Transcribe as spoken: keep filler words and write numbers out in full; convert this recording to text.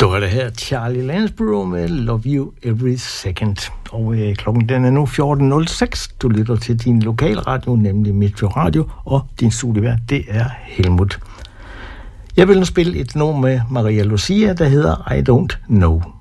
Så er det her Charlie Lansborough med Love You Every Second. Og øh, klokken den er nu fjorten nul seks. Du lytter til din lokalradio, nemlig Metro Radio, og din studievært, det er Helmut. Jeg vil nu spille et nummer med Maria Lucia, der hedder I Don't Know.